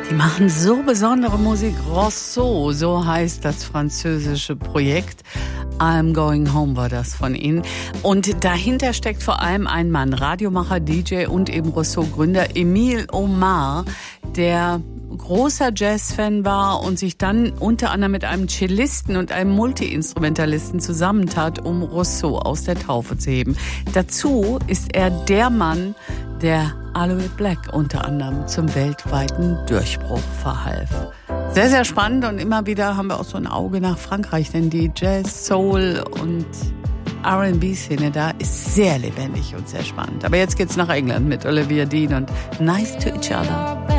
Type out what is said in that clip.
Die machen so besondere Musik. Rosso, so heißt das französische Projekt. I'm Going Home war das von ihnen. Und dahinter steckt vor allem ein Mann, Radiomacher, DJ und eben Rosso-Gründer Emile Omar, der großer Jazzfan war und sich dann unter anderem mit einem Cellisten und einem Multi-Instrumentalisten zusammentat, um Rosso aus der Taufe zu heben. Dazu ist er der Mann, der Aloe Black unter anderem zum weltweiten Durchbruch verhalf. Sehr, sehr spannend und immer wieder haben wir auch so ein Auge nach Frankreich, denn die Jazz, Soul und R&B-Szene da ist sehr lebendig und sehr spannend. Aber jetzt geht's nach England mit Olivia Dean und Nice to Each Other.